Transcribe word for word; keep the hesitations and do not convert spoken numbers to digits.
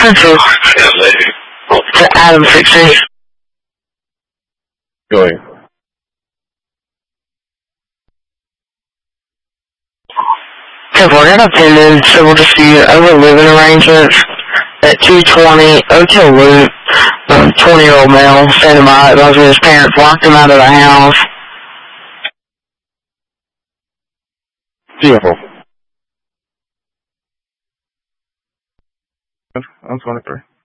Central. To Adam sixteen. Go ahead. We're going to pending civil dispute over living arrangements at two twenty Oak Hill Loop. A twenty-year-old male, Santa Mike, those with his parents, locked him out of the house. Beautiful. I'm twenty-three.